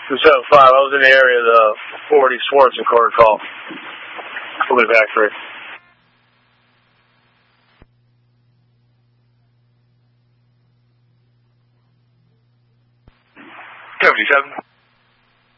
275. I was in the area of the 40 Swartzen Court call. We'll be back for it. 77.